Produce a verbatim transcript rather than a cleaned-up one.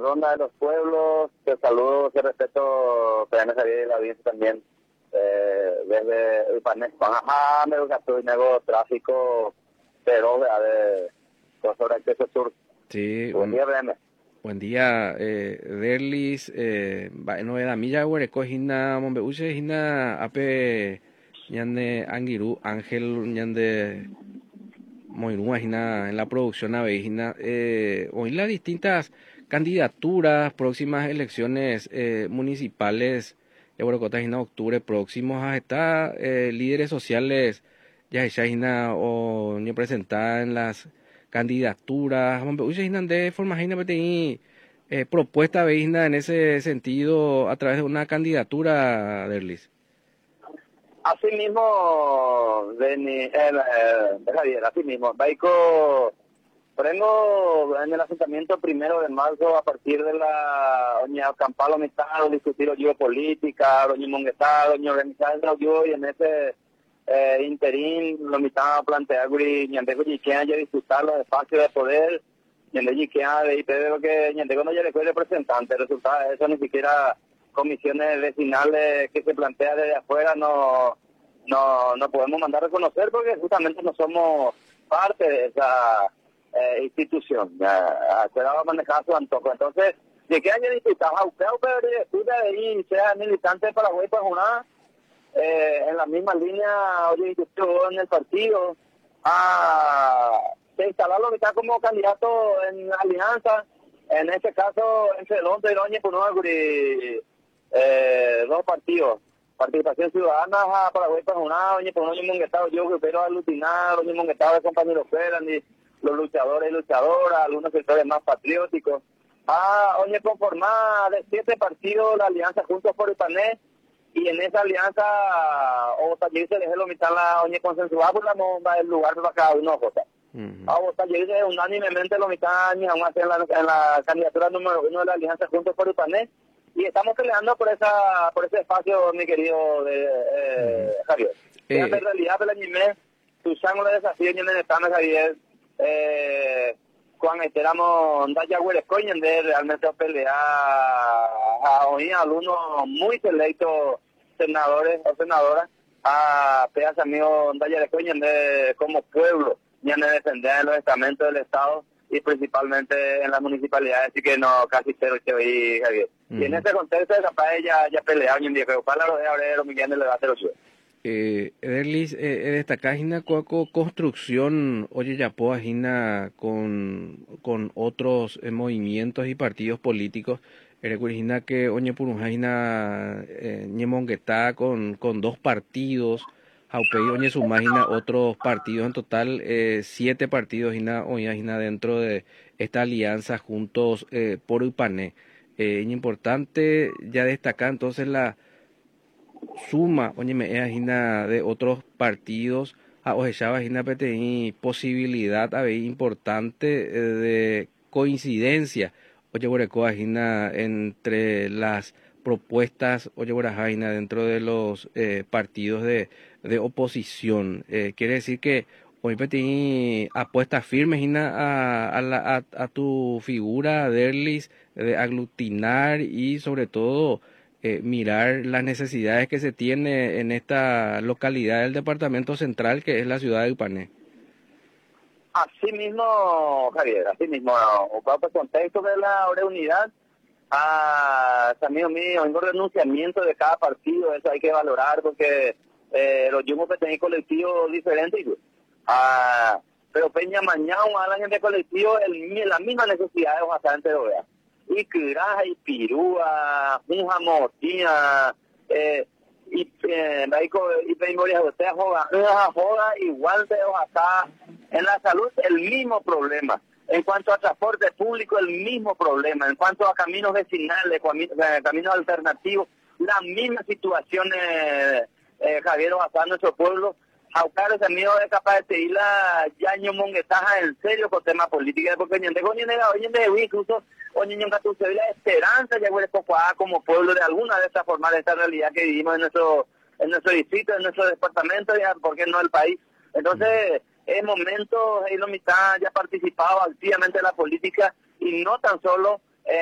Ronda de los Pueblos. Te saludo, te respeto, Pedro Javier y la audiencia también. Eh, desde Upané, Ajá, me gusta tu nego tráfico, pero de sobre el Queso Sur. Sí, buen día, B M. Buen día, eh, Derlis, eh, novedad milla huereco hina mombeuche hina ape ñande angiru Ángel ñande moirúa hina en la producción ave hina eh, hoy las distintas candidaturas, próximas elecciones eh, municipales de Borocota hina octubre próximos a estar eh, líderes sociales ya hina o ni presentada en las candidaturas, de forma de eh, propuesta veína en ese sentido a través de una candidatura, Derlis. Así mismo, Deni, eh, eh, Javier, así mismo, Baico, prendo en el asentamiento primero de marzo a partir de la Oña Campalo Mitad, discutir geopolítica, Oña Monguetá, Oña organizar el y en ese Eh, interín, lo mitad plantear que ñandeco yiquea ya disputar los espacios de poder, ñandeco yiquea de I P B, que ñandeco no ya le fue representante, resulta eso ni siquiera comisiones vecinales que se plantea desde afuera no no no podemos mandar a reconocer porque justamente no somos parte de esa eh, institución, ya se va a manejar su antojo, entonces yiquea ya disputar, aunque pero de ahí sea militante de Paraguay pues una Eh, en la misma línea, oye, yo en el partido, a instalarlo que está como candidato en alianza, en este caso, entre el once y el Oñe, por eh, dos partidos, Participación Ciudadana, a Paraguay, para una, Oñe, por Oñe, Monguetado, yo que espero aglutinar, Oñe, Monguetado de compañeros fueran, y los luchadores y luchadoras, algunos sectores más patrióticos, a Oñe, conformar de siete partidos la alianza Juntos por Ipané, y en esa alianza o taller se dejó lo mitad la oñe consensuada por la bomba el lugar para cada uno Jota. Uh-huh. A o taller se unánimemente lo mitad años aún así en la, en la candidatura número uno de la alianza Juntos por Upané y estamos peleando por esa por ese espacio, mi querido de, eh, uh-huh. Javier. Eh, en realidad el anime tu chango de desafío en el estado Javier eh cuando esperamos Daya Huerescoñen de realmente pelear a hoy algunos muy selectos senadores o senadoras a pedas amigos Daya Huerescoñen de como pueblo ya de defender en los estamentos del Estado y principalmente en las municipalidades, así que no casi cero que hoy Javier. Uh-huh. Y en ese contexto capaz ya ya pelearon en día que para los de ahora millones le va a hacer ocho. Eh, Derlis, eh, destaca hina coaco construcción, oye yapoa hina con con otros eh, movimientos y partidos políticos, hina que oñe purunja hina eh, ñemonguetá con con dos partidos, jaupei oñe sumagina otros partidos, en total eh, siete partidos hina oña hina dentro de esta alianza Juntos eh, por Upané. Eh, es importante ya destacar entonces la suma, oye, me imagina de otros partidos, a ojechaba hina peti posibilidad a ver importante de coincidencia, oye, borecoa hina entre las propuestas, oye, borajaina dentro de los eh, partidos de, de oposición. Eh, quiere decir que hoy peti apuesta firme hina a, a, la, a, a tu figura, Derlis, de aglutinar y sobre todo Eh, mirar las necesidades que se tiene en esta localidad del departamento central que es la ciudad de Upané. Así mismo, Javier, así mismo, bajo el contexto de la unidad, a amigo mío, un renunciamiento de cada partido, eso hay que valorar porque eh, los yumos que tienen colectivos diferentes, ah, pero Peña mañana a la gente colectivo el, la misma necesidad de bastante de OEA. Y Curaja y Pirúa, Junja Motina, eh, y eh, y Memoria de usted joda, joda igual de Oaxaca. En la salud el mismo problema. En cuanto a transporte público el mismo problema. En cuanto a caminos vecinales, caminos alternativos, la misma situación, eh, eh, Javier Oaxaca, nuestro pueblo. Jaucar ese amigo es capaz de seguir la Yaño Monguetaja en serio con temas políticos, porque ni de coño ni de incluso oye ñonga tu se ve la esperanza ya huele poco a como pueblo de alguna de estas formas de esta realidad que vivimos en nuestro en nuestro distrito, en nuestro departamento, ya por qué no el país. Entonces, es momento, y la mitad ya ha participado activamente en la política y no tan solo